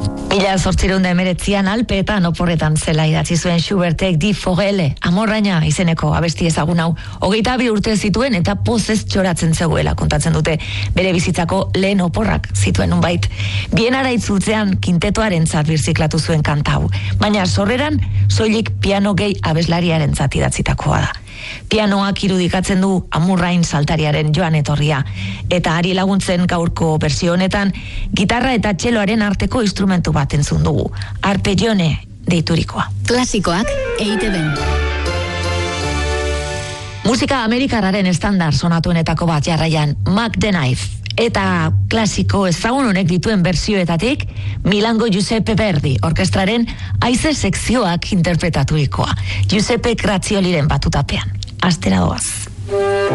1819an Alpeetan oporretan zela idatzi zuen Schubertek Die Vogel, Amorraina izeneko abesti ezagun hau. 22 urte zituen eta pozez txoratzen zegoela kontatzen dute. Bere bizitzako lehen oporrak zituen nunbait. Bienara itzultzean kintetoarentzat birziklatu zuen kanta hau. Baina sorreran soilik piano gehi abeslariarentzat idatzitakoa da. Pianoak irudikatzen du Amurrain saltariaren joan etorria. Eta ari laguntzen gaurko bersio honetan, gitarra eta txeloaren arteko instrumentu bat entzun dugu. Arpeggione deiturikoa. Klasikoak EITB-n. Musika amerikarraren estandar sonatuenetako bat jarraian, Mac the Knife. Eta klasiko ezagun honek dituen bersioetatik, Milango Giuseppe Verdi orkestraren haize sekzioak interpretaturikoa. Giuseppe Grazioliren batutapean. Astera doaz.